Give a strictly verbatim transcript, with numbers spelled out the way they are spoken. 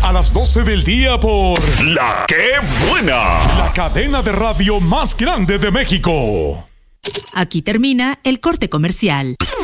a las doce del día por La Qué Buena, la cadena de radio más grande de México. Aquí termina el corte comercial.